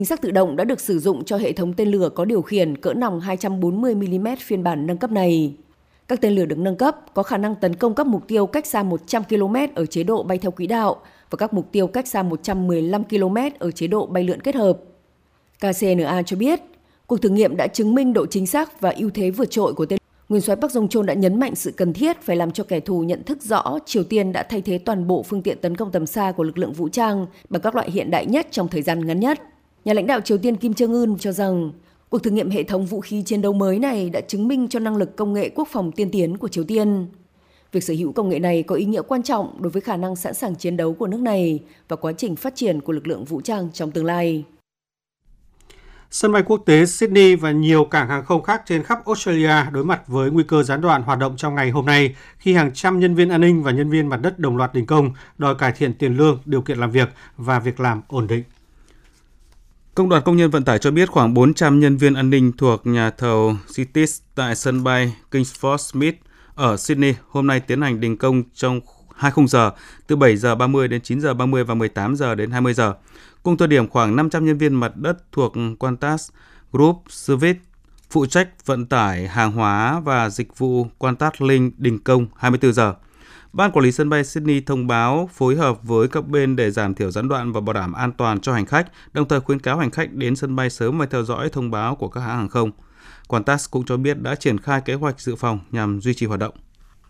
Chính xác tự động đã được sử dụng cho hệ thống tên lửa có điều khiển cỡ nòng 240mm phiên bản nâng cấp này. Các tên lửa được nâng cấp có khả năng tấn công các mục tiêu cách xa 100 km ở chế độ bay theo quỹ đạo và các mục tiêu cách xa 115 km ở chế độ bay lượn kết hợp. KCNA cho biết, cuộc thử nghiệm đã chứng minh độ chính xác và ưu thế vượt trội của tên lửa. Nguyên soái Park Jong-chol đã nhấn mạnh sự cần thiết phải làm cho kẻ thù nhận thức rõ Triều Tiên đã thay thế toàn bộ phương tiện tấn công tầm xa của lực lượng vũ trang bằng các loại hiện đại nhất trong thời gian ngắn nhất. Nhà lãnh đạo Triều Tiên Kim Jong-un cho rằng cuộc thử nghiệm hệ thống vũ khí chiến đấu mới này đã chứng minh cho năng lực công nghệ quốc phòng tiên tiến của Triều Tiên. Việc sở hữu công nghệ này có ý nghĩa quan trọng đối với khả năng sẵn sàng chiến đấu của nước này và quá trình phát triển của lực lượng vũ trang trong tương lai. Sân bay quốc tế Sydney và nhiều cảng hàng không khác trên khắp Australia đối mặt với nguy cơ gián đoạn hoạt động trong ngày hôm nay khi hàng trăm nhân viên an ninh và nhân viên mặt đất đồng loạt đình công đòi cải thiện tiền lương, điều kiện làm việc và việc làm ổn định. Công đoàn Công nhân Vận tải cho biết khoảng 400 nhân viên an ninh thuộc nhà thầu Cities tại sân bay Kingsford Smith ở Sydney hôm nay tiến hành đình công trong 2 khung giờ từ 7 giờ 30 đến 9 giờ 30 và 18 giờ đến 20 giờ. Cùng thời điểm, khoảng 500 nhân viên mặt đất thuộc Qantas Group Service phụ trách vận tải hàng hóa và dịch vụ Qantas Link đình công 24 giờ. Ban quản lý sân bay Sydney thông báo phối hợp với các bên để giảm thiểu gián đoạn và bảo đảm an toàn cho hành khách, đồng thời khuyến cáo hành khách đến sân bay sớm và theo dõi thông báo của các hãng hàng không. Qantas cũng cho biết đã triển khai kế hoạch dự phòng nhằm duy trì hoạt động.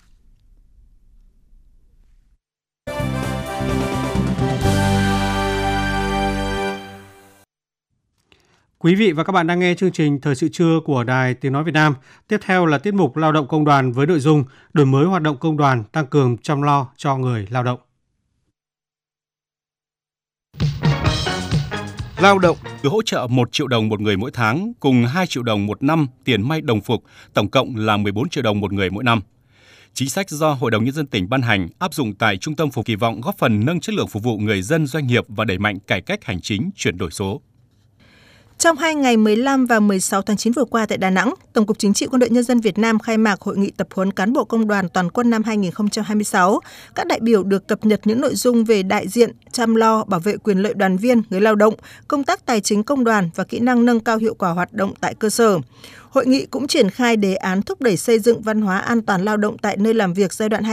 Quý vị và các bạn đang nghe chương trình Thời sự trưa của Đài Tiếng Nói Việt Nam. Tiếp theo là tiết mục Lao động công đoàn với nội dung đổi mới hoạt động công đoàn, tăng cường chăm lo cho người lao động. Lao động được hỗ trợ 1 triệu đồng một người mỗi tháng cùng 2 triệu đồng một năm tiền may đồng phục, tổng cộng là 14 triệu đồng một người mỗi năm. Chính sách do Hội đồng Nhân dân tỉnh ban hành áp dụng tại Trung tâm Phục kỳ vọng góp phần nâng chất lượng phục vụ người dân doanh nghiệp và đẩy mạnh cải cách hành chính chuyển đổi số. Trong 2 ngày 15 và 16 tháng 9 vừa qua tại Đà Nẵng, Tổng cục Chính trị Quân đội Nhân dân Việt Nam khai mạc Hội nghị tập huấn cán bộ công đoàn toàn quân năm 2026. Các đại biểu được cập nhật những nội dung về đại diện, chăm lo, bảo vệ quyền lợi đoàn viên, người lao động, công tác tài chính công đoàn và kỹ năng nâng cao hiệu quả hoạt động tại cơ sở. Hội nghị cũng triển khai đề án thúc đẩy xây dựng văn hóa an toàn lao động tại nơi làm việc giai đoạn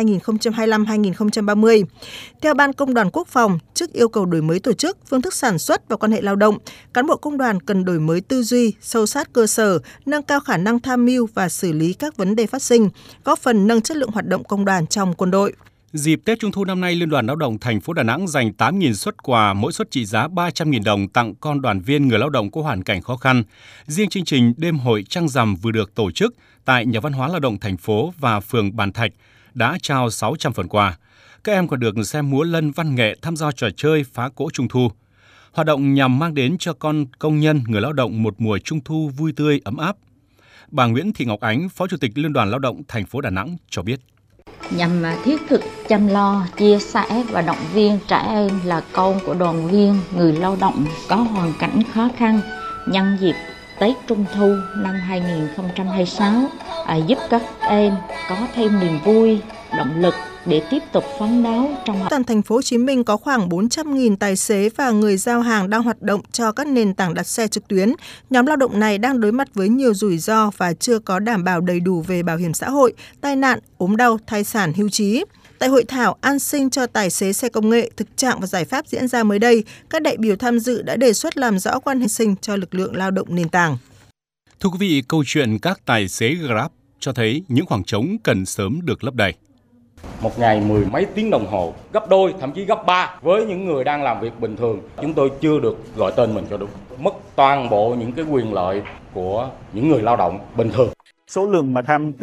2025-2030. Theo Ban Công đoàn Quốc phòng, trước yêu cầu đổi mới tổ chức, phương thức sản xuất và quan hệ lao động, cán bộ công đoàn cần đổi mới tư duy, sâu sát cơ sở, nâng cao khả năng tham mưu và xử lý các vấn đề phát sinh, góp phần nâng chất lượng hoạt động công đoàn trong quân đội. Dịp Tết Trung thu năm nay, Liên đoàn Lao động thành phố Đà Nẵng dành 8.000 suất quà, mỗi suất trị giá 300.000 đồng tặng con đoàn viên người lao động có hoàn cảnh khó khăn. Riêng chương trình Đêm hội Trăng rằm vừa được tổ chức tại Nhà văn hóa Lao động thành phố và phường Bàn Thạch đã trao 600 phần quà. Các em còn được xem múa lân văn nghệ, tham gia trò chơi phá cỗ Trung thu. Hoạt động nhằm mang đến cho con công nhân, người lao động một mùa Trung thu vui tươi, ấm áp. Bà Nguyễn Thị Ngọc Ánh, Phó Chủ tịch Liên đoàn Lao động thành phố Đà Nẵng cho biết. Nhằm thiết thực chăm lo, chia sẻ và động viên trẻ em là con của đoàn viên, người lao động có hoàn cảnh khó khăn nhân dịp Tết Trung thu năm 2026, giúp các em có thêm niềm vui, động lực để tiếp tục phấn đấu trong Toàn thành phố Hồ Chí Minh có khoảng 400.000 tài xế và người giao hàng đang hoạt động cho các nền tảng đặt xe trực tuyến. Nhóm lao động này đang đối mặt với nhiều rủi ro và chưa có đảm bảo đầy đủ về bảo hiểm xã hội, tai nạn, ốm đau, thai sản, hưu trí. Tại hội thảo An sinh cho tài xế xe công nghệ, thực trạng và giải pháp diễn ra mới đây, các đại biểu tham dự đã đề xuất làm rõ quan hệ sinh cho lực lượng lao động nền tảng. Thưa quý vị, câu chuyện các tài xế Grab cho thấy những khoảng trống cần sớm được lấp đầy. Một ngày 10 mấy tiếng đồng hồ, gấp đôi, thậm chí gấp 3 với những người đang làm việc bình thường. Chúng tôi chưa được gọi tên mình cho đúng. Mất toàn bộ những cái quyền lợi của những người lao động bình thường. Số lượng mà tham